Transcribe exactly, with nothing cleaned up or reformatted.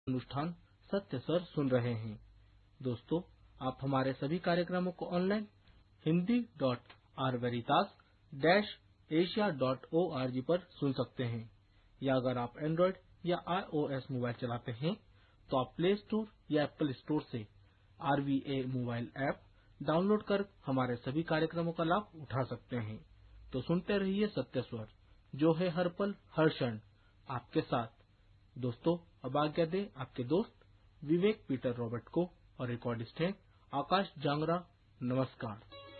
अनुष्ठान सत्य स्वर सुन रहे हैं। दोस्तों, आप हमारे सभी कार्यक्रमों को online Hindi dot are वेरितास dash Asia dot O R G पर सुन सकते हैं, या अगर आप एंड्रॉइड या आईओएस मोबाइल चलाते हैं तो आप प्ले स्टोर या एप्पल स्टोर से are V A mobile app download कर हमारे सभी कार्यक्रमों का लाभ उठा सकते हैं। तो सुनते रहिए सत्य स्वर, जो है हर पल हर क्षण आपके साथ। दोस्तों, अब आज्ञा दे आपके दोस्त विवेक पीटर रॉबर्ट को, और रिकॉर्डिस्ट हैं आकाश जांगरा। नमस्कार।